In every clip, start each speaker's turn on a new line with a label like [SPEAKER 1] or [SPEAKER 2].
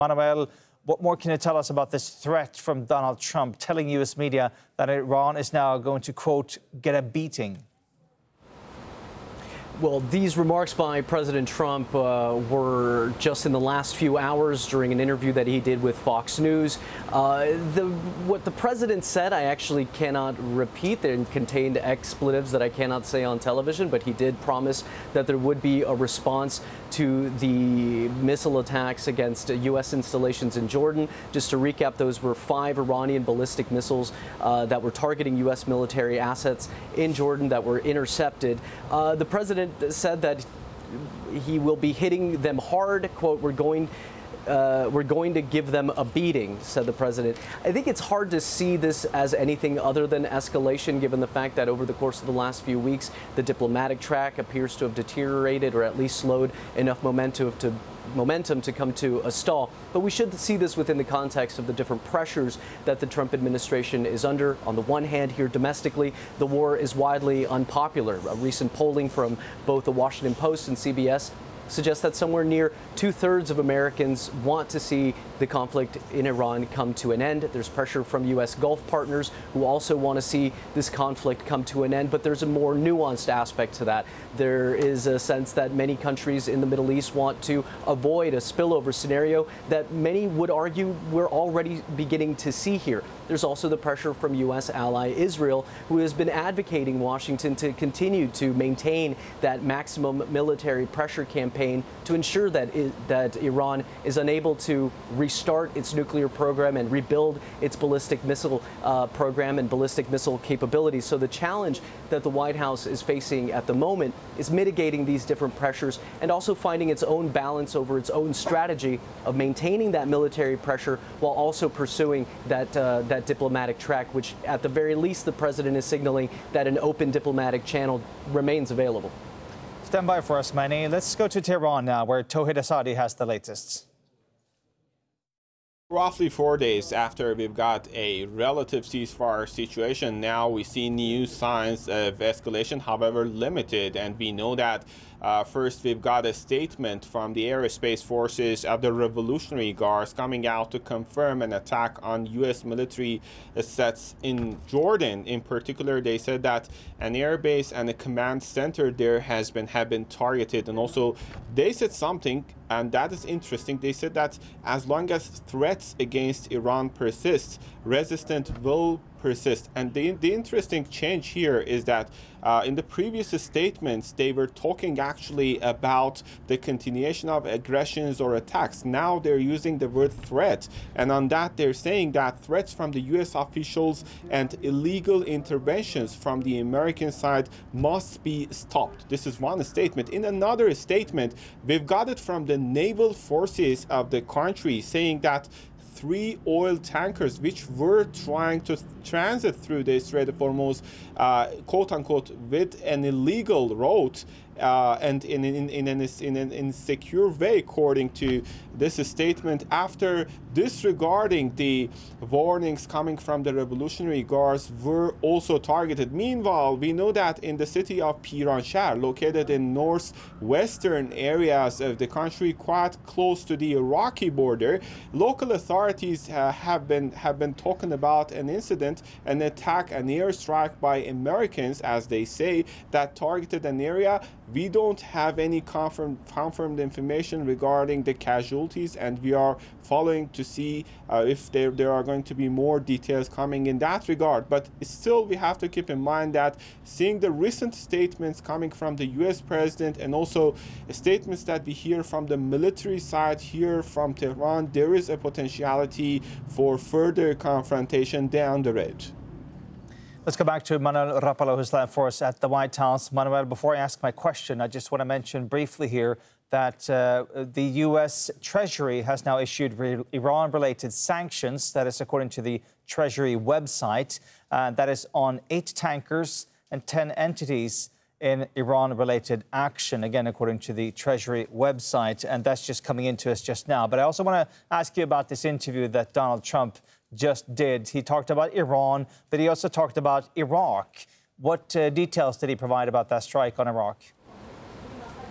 [SPEAKER 1] Manuel, what more can you tell us about this threat from Donald Trump telling U.S. media that Iran is now going to, quote, get a beating?
[SPEAKER 2] Well, these remarks by President Trump were just in the last few hours during an interview that he did with Fox News. What the president said, I actually cannot repeat. They contained expletives that I cannot say on television, but he did promise that there would be a response to the missile attacks against U.S. installations in Jordan. Just to recap, those were 5 Iranian ballistic missiles that were targeting U.S. military assets in Jordan that were intercepted. The president said that he will be hitting them hard. Quote, we're going to give them a beating, said the president. I think it's hard to see this as anything other than escalation, given the fact that over the course of the last few weeks, the diplomatic track appears to have deteriorated or at least slowed enough momentum to come to a stall. But we should see this within the context of the different pressures that the Trump administration is under. On the one hand, here domestically, the war is widely unpopular. A recent polling from both the Washington Post and CBS suggests that somewhere near 2/3 of Americans want to see the conflict in Iran come to an end. There's pressure from U.S. Gulf partners who also want to see this conflict come to an end, but there's a more nuanced aspect to that. There is a sense that many countries in the Middle East want to avoid a spillover scenario that many would argue we're already beginning to see here. There's also the pressure from U.S. ally Israel, who has been advocating Washington to continue to maintain that maximum military pressure campaign to ensure that Iran is unable to restart its nuclear program and rebuild its ballistic missile program and ballistic missile capabilities. So the challenge that the White House is facing at the moment is mitigating these different pressures and also finding its own balance over its own strategy of maintaining that military pressure while also pursuing that diplomatic track, which at the very least the president is signaling that an open diplomatic channel remains available.
[SPEAKER 1] Stand by for us, Manny. Let's go to Tehran now, where Tauhid Asadi has the latest.
[SPEAKER 3] Roughly 4 days after we've got a relative ceasefire situation, now we see new signs of escalation, however limited, and we know that first we've got a statement from the aerospace forces of the Revolutionary Guards coming out to confirm an attack on U.S. military assets in Jordan. In particular, they said that an airbase and a command center there have been targeted, and also they said something, and that is interesting. They said that as long as threats against Iran persist, resistance will persist. And the interesting change here is that in the previous statements, they were talking actually about the continuation of aggressions or attacks. Now they're using the word threat. And on that, they're saying that threats from the U.S. officials and illegal interventions from the American side must be stopped. This is one statement. In another statement, we've got it from the naval forces of the country saying that 3 oil tankers which were trying to transit through the Strait of Hormuz, quote unquote, with an illegal route and in a secure way, according to this statement, after disregarding the warnings coming from the Revolutionary Guards, were also targeted. Meanwhile, we know that in the city of Piranshah, located in northwestern areas of the country, quite close to the Iraqi border, local authorities have been talking about an incident, an attack, an airstrike by Americans, as they say, that targeted an area. We don't have any confirmed information regarding the casualties, and we are following to see if there are going to be more details coming in that regard. But still, we have to keep in mind that seeing the recent statements coming from the U.S. president and also statements that we hear from the military side here from Tehran, there is a potentiality for further confrontation down the road.
[SPEAKER 1] Let's go back to Manuel Rapalo, who's live for us at the White House. Manuel, before I ask my question, I just want to mention briefly here that the U.S. Treasury has now issued Iran-related sanctions. That is according to the Treasury website. That is on 8 tankers and 10 entities in Iran-related action, again, according to the Treasury website. And that's just coming into us just now. But I also want to ask you about this interview that Donald Trump just did. He talked about Iran, but he also talked about Iraq. What details did he provide about that strike on Iraq?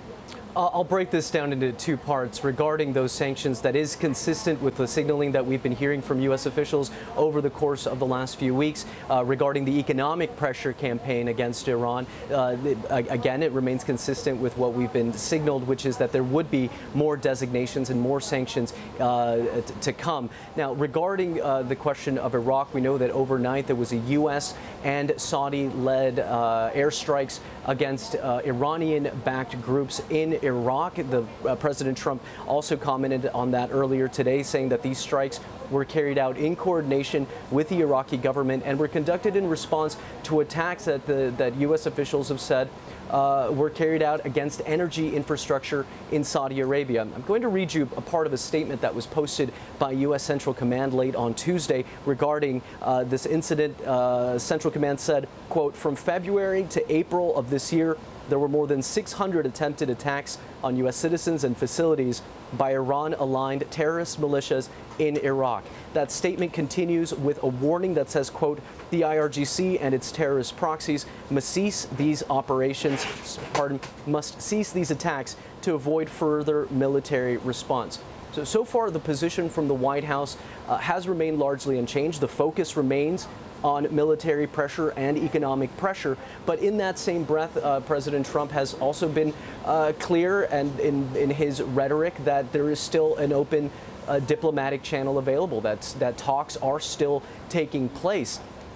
[SPEAKER 2] I'll break this down into two parts regarding those sanctions. That is consistent with the signaling that we've been hearing from U.S. officials over the course of the last few weeks regarding the economic pressure campaign against Iran. Again, it remains consistent with what we've been signaled, which is that there would be more designations and more sanctions to come. Now, regarding the question of Iraq, we know that overnight there was a U.S. and Saudi-led airstrikes against Iranian-backed groups in Iraq. President Trump also commented on that earlier today, saying that these strikes were carried out in coordination with the Iraqi government and were conducted in response to attacks that U.S. officials have said were carried out against energy infrastructure in Saudi Arabia. I'm going to read you a part of a statement that was posted by U.S. Central Command late on Tuesday regarding this incident. Central Command said, quote, "From February to April of this year, there were more than 600 attempted attacks on U.S. citizens and facilities by Iran-aligned terrorist militias in Iraq." That statement continues with a warning that says, quote, "The IRGC and its terrorist proxies must cease these operations, must cease these attacks to avoid further military response." So far, the position from the White House has remained largely unchanged. The focus remains on military pressure and economic pressure. But in that same breath, President Trump has also been clear and in his rhetoric that there is still an open diplomatic channel available, that talks are still taking place.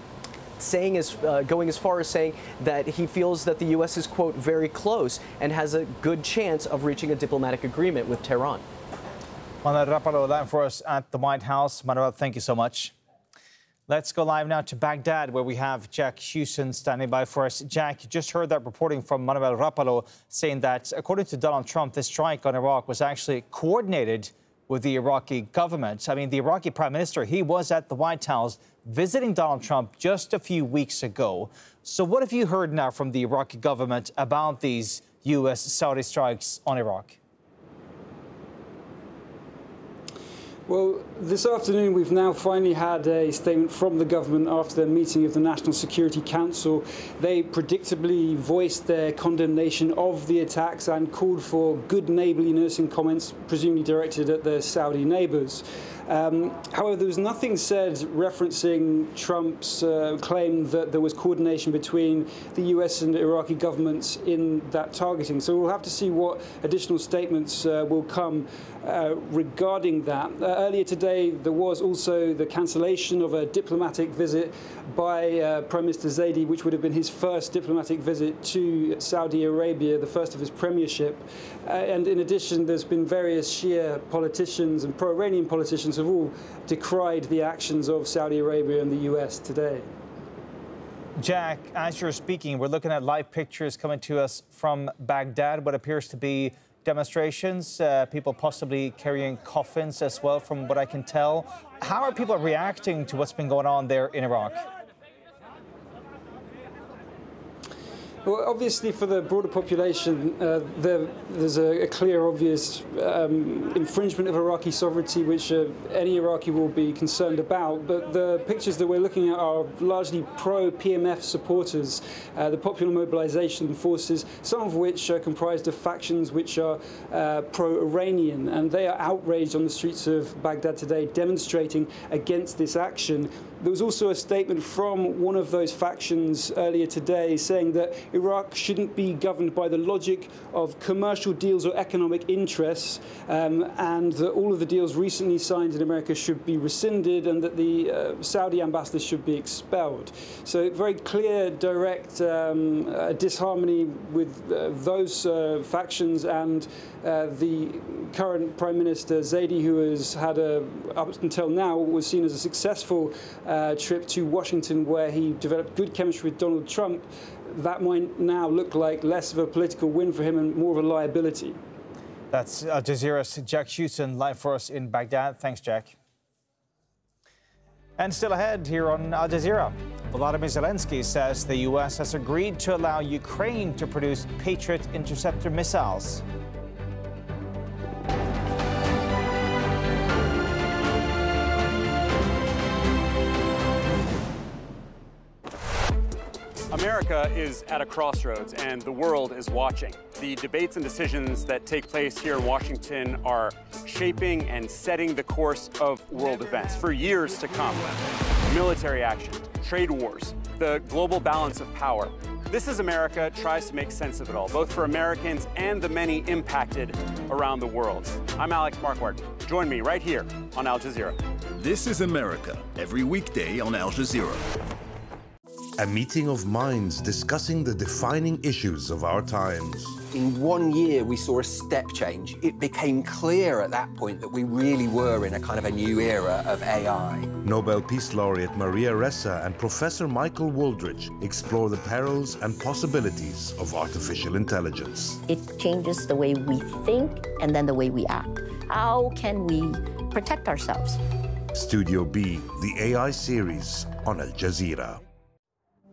[SPEAKER 2] Going as far as saying that he feels that the U.S. is, quote, "very close" and has a good chance of reaching a diplomatic agreement with Tehran.
[SPEAKER 1] Manuel Rapalo, that for us at the White House. Manuel, thank you so much. Let's go live now to Baghdad, where we have Jack Hewson standing by for us. Jack, you just heard that reporting from Manuel Rapalo saying that, according to Donald Trump, this strike on Iraq was actually coordinated with the Iraqi government. I mean, the Iraqi prime minister, he was at the White House visiting Donald Trump just a few weeks ago. So what have you heard now from the Iraqi government about these U.S.-Saudi strikes on Iraq?
[SPEAKER 4] Well, this afternoon we've now finally had a statement from the government after their meeting of the National Security Council. They predictably voiced their condemnation of the attacks and called for good neighbourliness in comments presumably directed at their Saudi neighbours. However, there was nothing said referencing Trump's claim that there was coordination between the US and the Iraqi governments in that targeting. So we'll have to see what additional statements will come regarding that. Earlier today, there was also the cancellation of a diplomatic visit by Prime Minister Zaidi, which would have been his first diplomatic visit to Saudi Arabia, the first of his premiership. And in addition, there's been various Shia politicians and pro-Iranian politicians have all decried the actions of Saudi Arabia and the US today.
[SPEAKER 1] Jack, as you're speaking, we're looking at live pictures coming to us from Baghdad, what appears to be demonstrations, people possibly carrying coffins as well, from what I can tell. How are people reacting to what's been going on there in Iraq?
[SPEAKER 4] Well, obviously, for the broader population, there's a clear, obvious infringement of Iraqi sovereignty, which any Iraqi will be concerned about. But the pictures that we're looking at are largely pro-PMF supporters, the Popular Mobilization Forces, some of which are comprised of factions which are pro-Iranian. And they are outraged on the streets of Baghdad today, demonstrating against this action. There was also a statement from one of those factions earlier today saying that Iraq shouldn't be governed by the logic of commercial deals or economic interests, and that all of the deals recently signed in America should be rescinded, and that the Saudi ambassadors should be expelled. So very clear, direct disharmony with those factions and the current Prime Minister Zaidi, who has had up until now was seen as a successful trip to Washington, where he developed good chemistry with Donald Trump. That might now look like less of a political win for him and more of a liability.
[SPEAKER 1] That's Al Jazeera's Jack Hewson live for us in Baghdad. Thanks, Jack. And still ahead here on Al Jazeera, Volodymyr Zelensky says the U.S. has agreed to allow Ukraine to produce Patriot interceptor missiles.
[SPEAKER 5] America is at a crossroads and the world is watching. The debates and decisions that take place here in Washington are shaping and setting the course of world events for years to come. Military action, trade wars, the global balance of power. This Is America tries to make sense of it all, both for Americans and the many impacted around the world. I'm Alex Marquardt. Join me right here on Al Jazeera.
[SPEAKER 6] This is America, every weekday on Al Jazeera.
[SPEAKER 7] A meeting of minds discussing the defining issues of our times.
[SPEAKER 8] In 1 year, we saw a step change. It became clear at that point that we really were in a kind of a new era of AI.
[SPEAKER 7] Nobel Peace Laureate Maria Ressa and Professor Michael Wooldridge explore the perils and possibilities of artificial intelligence.
[SPEAKER 9] It changes the way we think and then the way we act. How can we protect ourselves?
[SPEAKER 7] Studio B, the AI series on Al Jazeera.